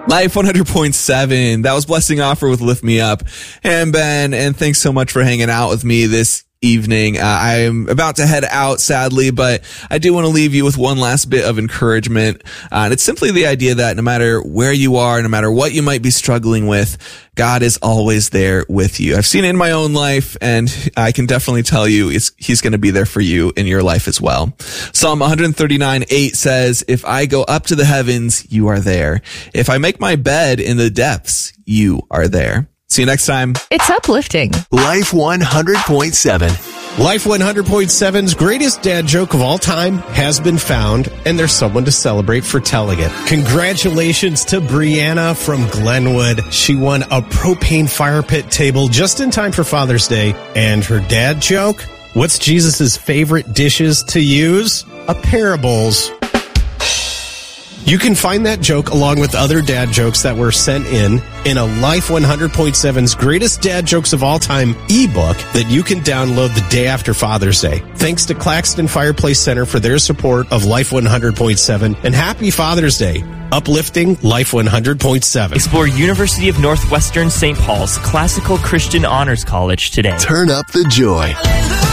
Life 100.7. That was Blessing Offer with Lift Me Up. And Ben, and thanks so much for hanging out with me this evening. I'm about to head out, sadly, but I do want to leave you with one last bit of encouragement. And it's simply the idea that no matter where you are, no matter what you might be struggling with, God is always there with you. I've seen it in my own life, and I can definitely tell you He's going to be there for you in your life as well. Psalm 139:8 says, "If I go up to the heavens, you are there. If I make my bed in the depths, you are there." See you next time. It's uplifting. Life 100.7. Life 100.7's greatest dad joke of all time has been found, and there's someone to celebrate for telling it. Congratulations to Brianna from Glenwood. She won a propane fire pit table just in time for Father's Day. And her dad joke? What's Jesus' favorite dishes to use? A pair of bowls. You can find that joke along with other dad jokes that were sent in a Life 100.7's Greatest Dad Jokes of All Time ebook that you can download the day after Father's Day. Thanks to Claxton Fireplace Center for their support of Life 100.7, and happy Father's Day. Uplifting Life 100.7. Explore University of Northwestern St. Paul's Classical Christian Honors College today. Turn up the joy.